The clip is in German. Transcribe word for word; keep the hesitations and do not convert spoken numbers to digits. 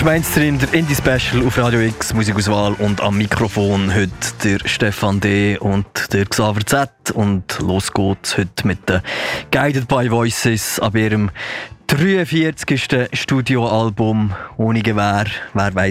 ist Mainstream, der Indie-Special auf Radio X, Musikauswahl, und am Mikrofon heute der Stefan D. und der Xaver Z. Und los geht's heute mit den Guided by Voices ab ihrem dreiundvierzigsten Studioalbum ohne Gewehr. Wer weiss